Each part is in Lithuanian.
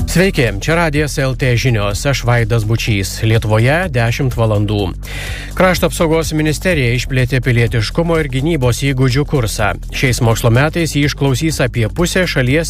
Sveiki, čia Radijas LT žinios, aš Vaidas Bučys. Lietuvoje 10 valandų. Krašto apsaugos ministerija išplėtė pilietiškumo ir gynybos įgūdžių kursą. Šiais mokslo metais jį išklausys apie pusę šalies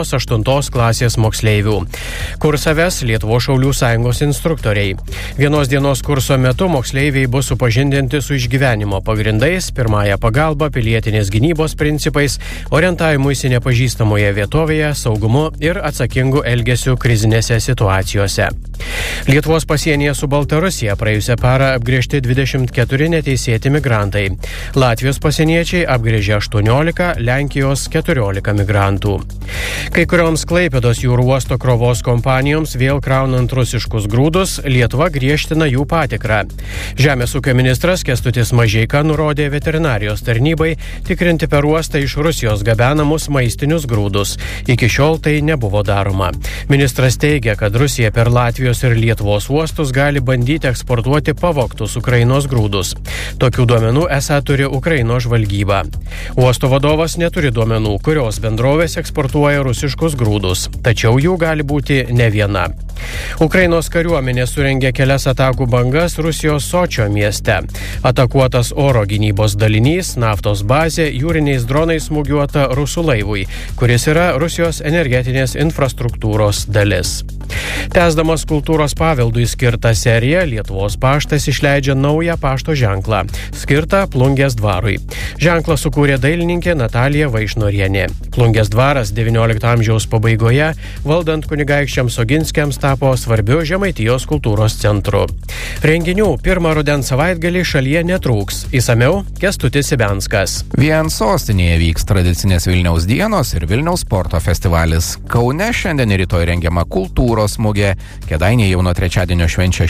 7-8 klasės moksleivių. Kursą ves Lietuvos šaulių sąjungos instruktoriai. Vienos dienos kurso metu moksleiviai bus supažindinti su išgyvenimo pagrindais, pirmąją pagalbą, pilietinės gynybos principais, orientavimuisi nepažįstamoje vietovėje, saugumu ir atsakingu elgesiu krizinėse situacijose. Lietuvos pasienyje su Baltarusija praėjusią parą apgręžti 24 neteisėti migrantai. Latvijos pasieniečiai apgręžė 18, Lenkijos 14 migrantų. Kai kurioms Klaipėdos jūrų uosto krovos kompanijoms vėl kraunant rusiškus grūdus, Lietuva griežtina jų patikrą. Žemės ūkio ministras Kęstutis Mažeika nurodė veterinarijos tarnybai tikrinti per uostą iš Rusijos gabenamus maistinius grūdus. Iki šiol tai nebuvo daroma. Ministras teigia, kad Rusija per Latvijos ir Lietuvos uostus gali bandyti eksportuoti pavogtus Ukrainos grūdus. Tokių duomenų esą turi Ukrainos žvalgyba. Uosto vadovas neturi duomenų, kurios bendrovės eksportuoja rusiškus grūdus, tačiau jų gali būti ne viena. Ukrainos kariuomenė surengė kelias atakų bangas Rusijos Sočio mieste. Atakuotas oro gynybos dalinys, naftos bazė, jūriniais dronais smūgiuota rusų laivui, kuris yra Rusijos energetinės infrastruktūros dalis. Tęsdamas kultūros paveldui skirtą seriją, Lietuvos paštas išleidžia naują pašto ženklą, skirtą Plungės dvarui. Ženklą sukūrė dailininkė Natalija Vaišnorienė. Plungės dvaras XIX amžiaus pabaigoje, valdant kunigaikščiams Oginskiams, tapo svarbiu Žemaitijos kultūros centru. Renginių pirmą rudens savaitgalį šalyje netrūks. Išsamiau Kęstutis Ibenskas. Vien sostinėje vyks tradicinės Vilniaus dienos ir Vilniaus sporto festivalis. Kaune šiandien ir rytoj rengiama kultūros mugė. Kėdainiai jau nuo trečiadienio švenčia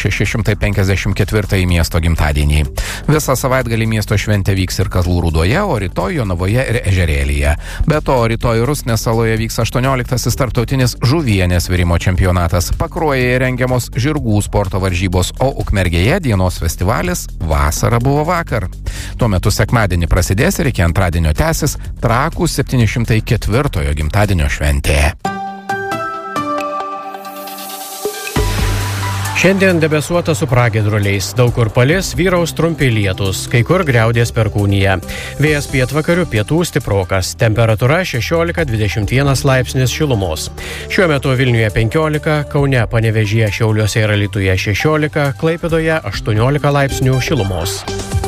654 miesto gimtadienį. Visą savaitgalį miesto šventė vyks ir Kazlų Rūdoje, o rytoj Jonavoje ir Ežerėlyje. Be to, rytoj Rusnės saloje vyks 18. tarptautinis žuvienės virimo čempionatas. Pakruojėje rengiamos žirgų sporto varžybos, o Ukmergėje dienos festivalis Vasara buvo vakar. Tuo metu sekmadienį prasidės ir iki antradienio tęsis Trakų 704 gimtadienio šventė. Šiandien debesuota su pragiedruliais, daug kur palis, vyraus trumpi lietūs, kai kur griaudės perkūnija. Vėjas pietvakarių pietų stiprokas, temperatūra 16-21 laipsnis šilumos. Šiuo metu Vilniuje 15, Kaune, Panevėžyje, Šiauliuose ir Alytuje 16, Klaipėdoje 18 laipsnių šilumos.